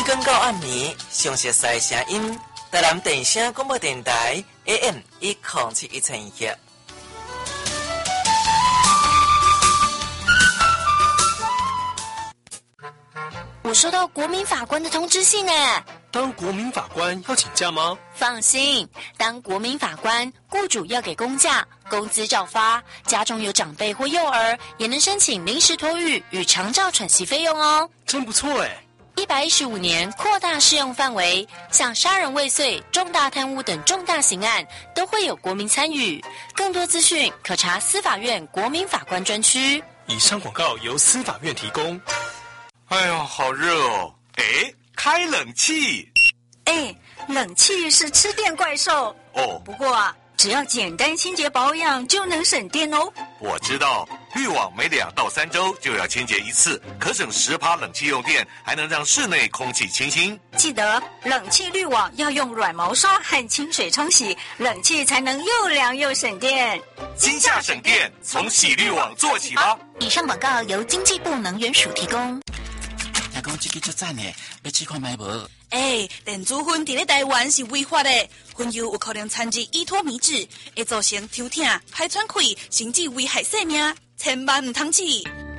更到暗暝，详细赛声音，台南电声广播电台 AM107121。 我收到国民法官的通知信呢。 当国民法官要请假吗？ 放心，当国民法官，雇主要给公假，工资照发，家中有长辈或幼儿，也能申请临时托育与长照喘息费用哦。 真不错哎 ！115年扩大适用范围，像杀人未遂、重大贪污等重大刑案都会有国民参与。更多资讯可查司法院国民法官专区。 以上广告由司法院提供。 哎呦，好热哦！哎，开冷气。 哎，冷气是吃电怪兽哦。 不过啊，只要简单清洁保养就能省电哦。 我知道，滤网每2到3周就要清洁一次，可省10%冷气用电，还能让室内空气清新。 记得冷气滤网要用软毛刷和清水冲洗，冷气才能又凉又省电。 今夏省电，从洗滤网做起吧。 以上广告由经济部能源署提供。 听讲这个足赞的，要试看卖无？ 电子烟伫咧台湾是违法的，烟油有可能掺入依托米脂，会造成抽痛、排喘气，甚至危害生命，千万唔通试。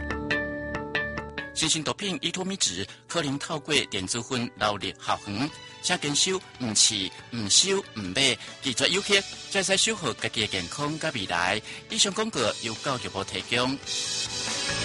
新型毒品依托米脂可能透过电子烟流入校园，请坚守唔试、唔收、唔买，拒绝有客，才使守护家己的健康甲未来。以上广告由教育部提供。